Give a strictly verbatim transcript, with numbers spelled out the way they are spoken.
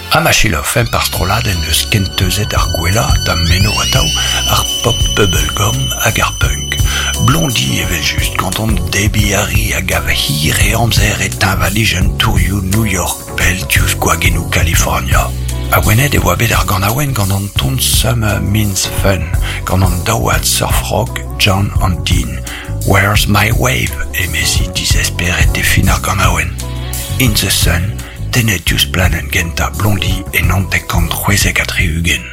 Amachilov emparstrolad en eus kentezet ar gwella da meno atav ar pop bubblegum hag ar punk. Blondie evel just ganton debi ari hag av hir e amzer et invalijen tourioù New York bel tius gwagenou California. A wenet e oa bet ar gant awen gant an ton Summer Means Fun, gant an daouad surf rock John and Dean. Where's my wave? E mezi disesperet e fin ar gant awen. In the sun, tenet just planen genta Blondie en an dekant c'hwezek a treugen.